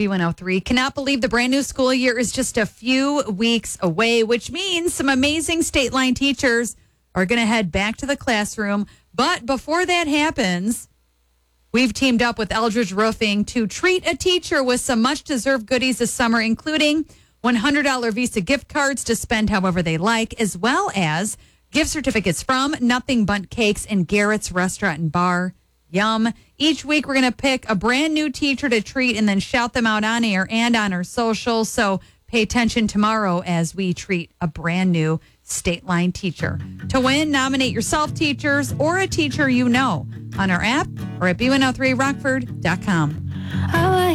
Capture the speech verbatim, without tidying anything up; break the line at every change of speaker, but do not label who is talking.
B one oh three. Cannot believe the brand new school year is just a few weeks away, which means some amazing State Line teachers are going to head back to the classroom. But before that happens, we've teamed up with Eldridge Roofing to treat a teacher with some much-deserved goodies this summer, including one hundred dollars Visa gift cards to spend however they like, as well as gift certificates from Nothing Bundt Cakes and Garrett's Restaurant and Bar. Yum. Each week, we're going to pick a brand new teacher to treat and then shout them out on air and on our socials. So pay attention tomorrow as we treat a brand new State Line teacher. To win, nominate yourself, teachers, or a teacher you know on our app or at B one oh three rockford dot com.